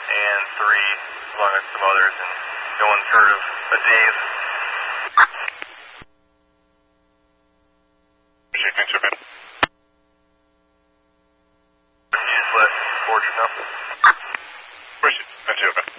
and 3, along with some others, and no one's heard of a Dave. Useless, fortunate. Appreciate it.